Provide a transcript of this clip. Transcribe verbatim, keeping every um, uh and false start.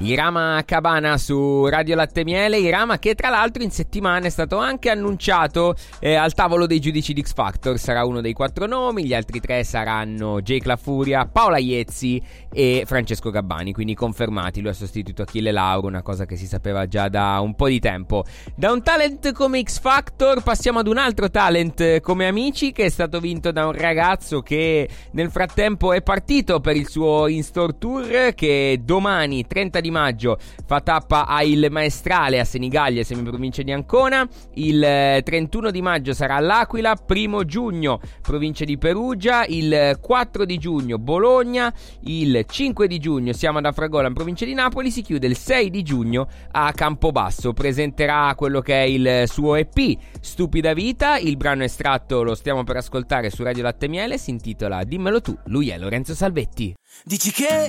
Irama Cabana su Radio Latte Miele. Irama che tra l'altro in settimana è stato anche annunciato eh, al tavolo dei giudici di X Factor. Sarà uno dei quattro nomi, gli altri tre saranno Jake La Furia, Paola Iezzi e Francesco Gabbani, quindi confermati. Lui ha sostituito Achille Lauro, una cosa che si sapeva già da un po' di tempo. Da un talent come X Factor passiamo ad un altro talent come Amici, che è stato vinto da un ragazzo che nel frattempo è partito per il suo in-store tour, che domani trenta di maggio fa tappa a Il Maestrale a Senigallia, semiprovincia di Ancona. Il trentuno di maggio sarà all'Aquila, primo giugno provincia di Perugia, il quattro di giugno Bologna, il cinque di giugno siamo ad Afragola in provincia di Napoli, si chiude il sei di giugno a Campobasso. Presenterà quello che è il suo E P Stupida Vita. Il brano estratto lo stiamo per ascoltare su Radio Latte Miele, si intitola Dimmelo tu. Lui è Lorenzo Salvetti. Dici che